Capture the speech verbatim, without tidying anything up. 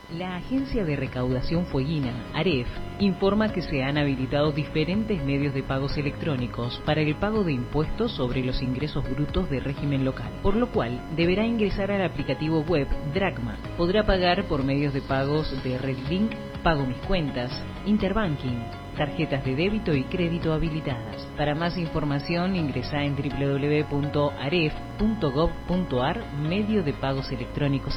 La Agencia de Recaudación Fueguina, AREF, informa que se han habilitado diferentes medios de pagos electrónicos para el pago de impuestos sobre los ingresos brutos de régimen local, por lo cual deberá ingresar al aplicativo web Dracma. Podrá pagar por medios de pagos de RedLink, Pago Mis Cuentas, Interbanking, tarjetas de débito y crédito habilitadas. Para más información ingresa en doble u doble u doble u punto aref punto gov punto ar, medio de pagos electrónicos